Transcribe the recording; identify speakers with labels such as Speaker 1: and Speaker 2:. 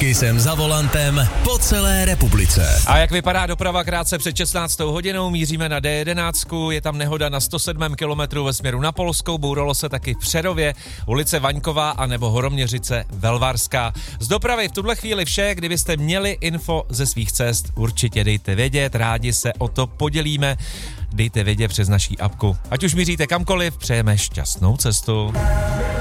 Speaker 1: Taky jsem za volantem po celé republice.
Speaker 2: A jak vypadá doprava krátce před 16. hodinou? Míříme na D11, je tam nehoda na 107 kilometru ve směru na Polskou, bouralo se taky v Přerově, ulice Vaňková a nebo Horoměřice Velvarská. Z dopravy v tuhle chvíli vše, kdybyste měli info ze svých cest, určitě dejte vědět, rádi se o to podělíme. Dejte vědět přes naší apku. Ať už míříte kamkoliv, přejeme šťastnou cestu.